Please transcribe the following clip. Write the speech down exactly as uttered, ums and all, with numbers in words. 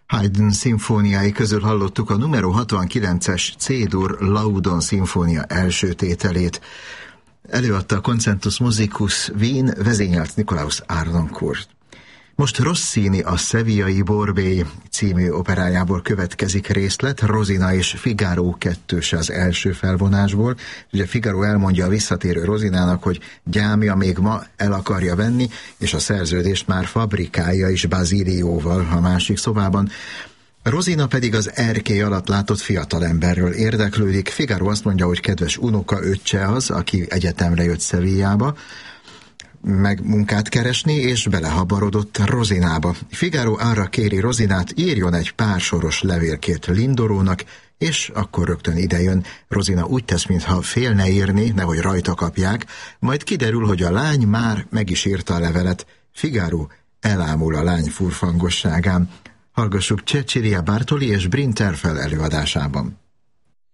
Haydn szimfóniái közül hallottuk a numero hatvankilences C-dur Laudon szimfónia első tételét. Előadta a Concentus Musicus Wien, vezényelt Nikolaus Harnoncourt. Most Rossini a Sevillai Borbély című operájából következik részlet, Rosina és Figaro kettős az első felvonásból. Ugye Figaro elmondja a visszatérő Rosinának, hogy gyámja még ma el akarja venni, és a szerződést már fabrikálja is Basilióval a másik szobában. Rosina pedig az erkély alatt látott fiatalemberről érdeklődik. Figaro azt mondja, hogy kedves unoka öccse az, aki egyetemre jött Sevillába, meg munkát keresni, és belehabarodott Rosinába. Figaro arra kéri Rosinát, írjon egy pár soros levélkét Lindorónak, és akkor rögtön idejön. Rosina úgy tesz, mintha félne írni, nehogy rajta kapják, majd kiderül, hogy a lány már meg is írta a levelet. Figaro elámul a lány furfangosságán. Hallgassuk Cecilia Bartoli és Bryn Terfel előadásában.